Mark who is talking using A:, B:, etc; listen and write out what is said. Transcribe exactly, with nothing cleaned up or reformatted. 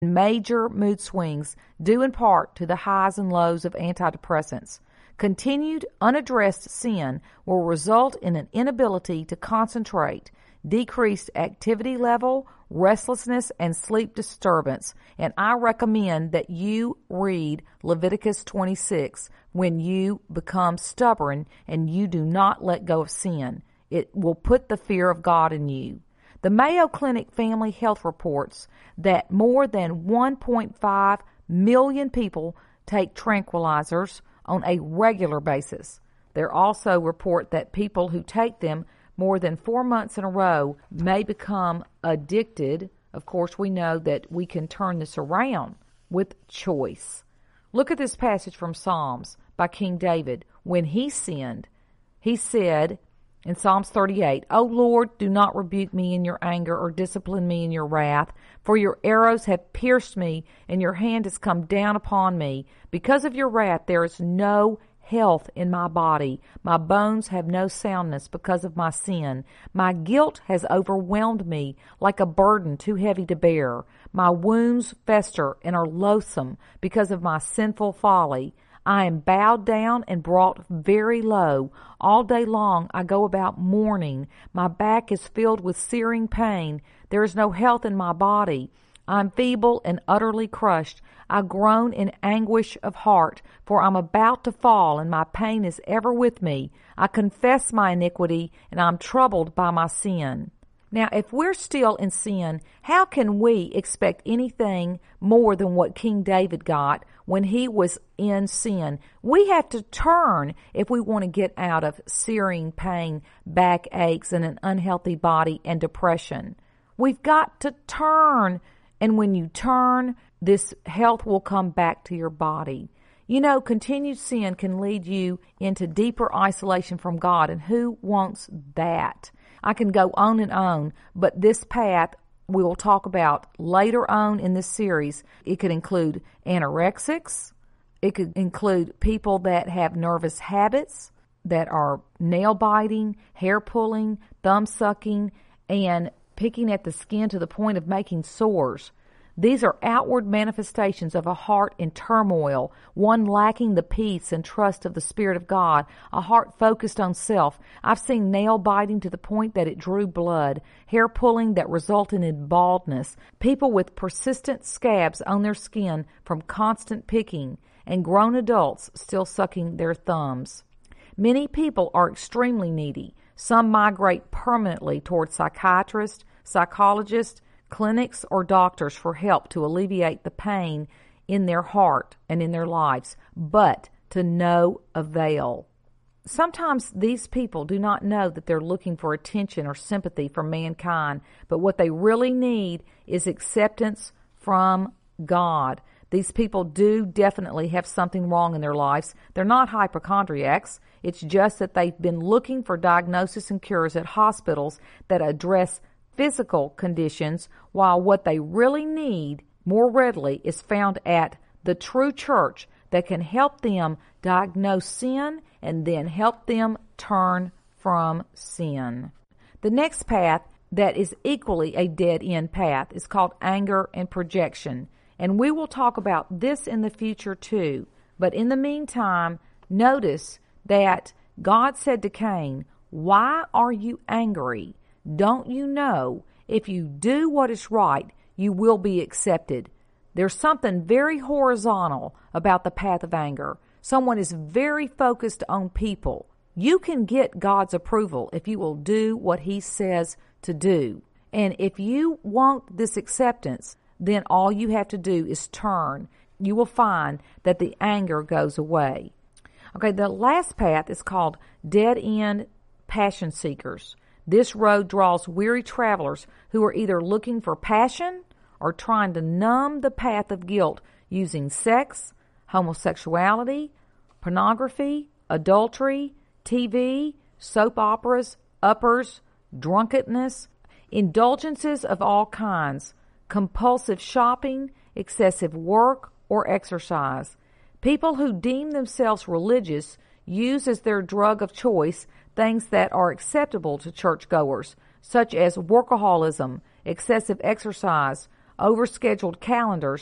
A: major mood swings due in part to the highs and lows of antidepressants. Continued unaddressed sin will result in an inability to concentrate, decreased activity level, restlessness, and sleep disturbance. And I recommend that you read Leviticus twenty-six when you become stubborn and you do not let go of sin. It will put the fear of God in you. The Mayo Clinic Family Health reports that more than one point five million people take tranquilizers on a regular basis. They also report that people who take them more than four months in a row may become addicted. Of course, we know that we can turn this around with choice. Look at this passage from Psalms by King David. When he sinned, he said in Psalms thirty-eight, "O Lord, do not rebuke me in your anger or discipline me in your wrath, for your arrows have pierced me and your hand has come down upon me. Because of your wrath there is no health in my body. My bones have no soundness because of my sin. My guilt has overwhelmed me like a burden too heavy to bear. My wounds fester and are loathsome because of my sinful folly. I am bowed down and brought very low. All day long I go about mourning. My back is filled with searing pain. There is no health in my body. I am feeble and utterly crushed. I groan in anguish of heart, for I am about to fall, and my pain is ever with me. I confess my iniquity, and I am troubled by my sin." Now, if we're still in sin, how can we expect anything more than what King David got when he was in sin? We have to turn if we want to get out of searing pain, backaches, and an unhealthy body and depression. We've got to turn, and when you turn, this health will come back to your body. You know, continued sin can lead you into deeper isolation from God, and who wants that? I can go on and on, but this path we will talk about later on in this series. It could include anorexics. It could include people that have nervous habits, that are nail biting, hair pulling, thumb sucking, and picking at the skin to the point of making sores. These are outward manifestations of a heart in turmoil, one lacking the peace and trust of the Spirit of God, a heart focused on self. I've seen nail biting to the point that it drew blood, hair pulling that resulted in baldness, people with persistent scabs on their skin from constant picking, and grown adults still sucking their thumbs. Many people are extremely needy. Some migrate permanently toward psychiatrists, psychologists, clinics, or doctors for help to alleviate the pain in their heart and in their lives, but to no avail. Sometimes these people do not know that they're looking for attention or sympathy from mankind, but what they really need is acceptance from God. These people do definitely have something wrong in their lives. They're not hypochondriacs. It's just that they've been looking for diagnosis and cures at hospitals that address physical conditions, while what they really need more readily is found at the true church that can help them diagnose sin and then help them turn from sin. The next path that is equally a dead-end path is called anger and projection, and we will talk about this in the future too. But in the meantime, notice that God said to Cain, "Why are you angry? Don't you know if you do what is right, you will be accepted?" There's something very horizontal about the path of anger. Someone is very focused on people. You can get God's approval if you will do what He says to do. And if you want this acceptance, then all you have to do is turn. You will find that the anger goes away. Okay, the last path is called dead-end passion seekers. This road draws weary travelers who are either looking for passion or trying to numb the path of guilt using sex, homosexuality, pornography, adultery, T V, soap operas, uppers, drunkenness, indulgences of all kinds, compulsive shopping, excessive work, or exercise. People who deem themselves religious use as their drug of choice things that are acceptable to churchgoers, such as workaholism, excessive exercise, overscheduled calendars